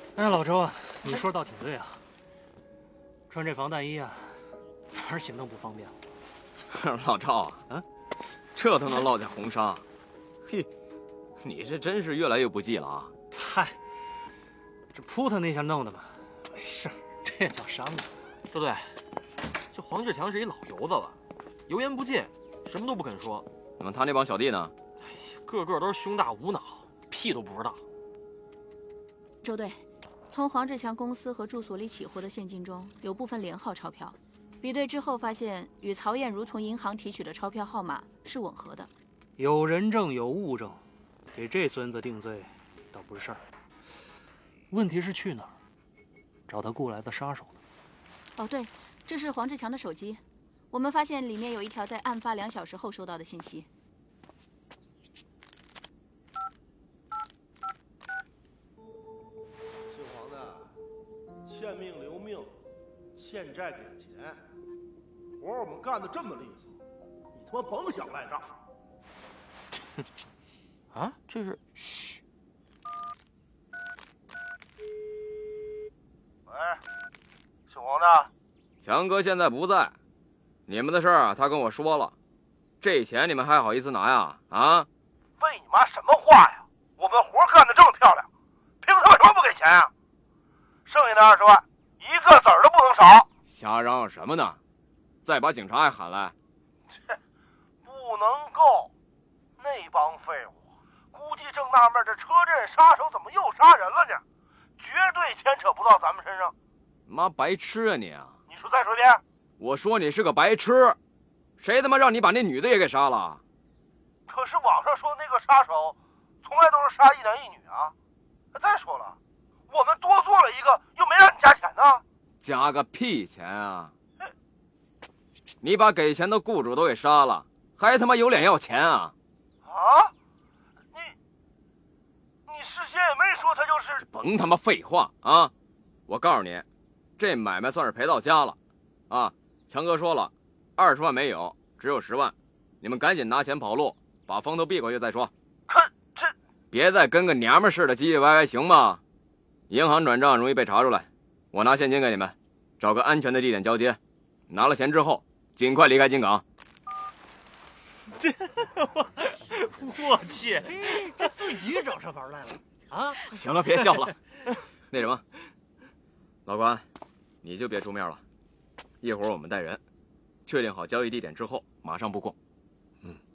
哎，老周啊，你说倒挺对啊。穿这防弹衣啊，哪儿行动不方便了？ 老赵啊，这都能落下红伤，嘿，你这真是越来越不济了啊！ 嗨，这扑腾那下弄的嘛，没事，这也叫伤啊。 周队，这黄志强是一老油子了，油盐不进，什么都不肯说。 那么他那帮小弟呢？ 个个都是胸大无脑，屁都不知道。 周队，从黄志强公司和住所里起获的现金中有部分连号钞票，比对之后发现与曹艳茹从银行提取的钞票号码是吻合的。 有人证有物证，给这孙子定罪倒不是事儿。问题是去哪儿？找他雇来的杀手呢？ 哦，对，这是黄志强的手机，我们发现里面有一条在案发2小时后收到的信息。 姓黄的，欠命留命，欠债给钱，活我们干的这么利索，你他妈甭想赖账！ 啊，这是…… 嘘。喂，姓黄的， 强哥现在不在，你们的事儿啊，他跟我说了，这钱你们还好意思拿呀？啊？ 喂你妈什么话呀！我们活干得这么漂亮，凭他妈什么不给钱啊？剩下的20万，一个子儿都不能少！ 瞎嚷嚷什么呢？再把警察也喊来。 切，不能够！那帮废物，估计正纳闷这车震杀手怎么又杀人了呢？绝对牵扯不到咱们身上。 妈白痴啊你啊！ 你说再说一遍。 我说你是个白痴，谁他妈让你把那女的也给杀了？ 可是网上说那个杀手从来都是杀一男一女啊！再说了，我们多做了一个，又没让你加钱呢。 加个屁钱啊！你把给钱的雇主都给杀了，还他妈有脸要钱啊？ 啊？你事先也没说他就是…… 甭他妈废话啊！我告诉你，这买卖算是赔到家了，啊！强哥说了，20万没有，只有10万，你们赶紧拿钱跑路，把风头避过去再说。 可这…… 别再跟个娘们似的唧唧歪歪，行吗？银行转账容易被查出来，我拿现金给你们，找个安全的地点交接，拿了钱之后尽快离开金港。 我去，这自己找上门来了啊！ 行了，别笑了。那什么，老关，你就别出面了，一会儿我们带人，确定好交易地点之后马上布控。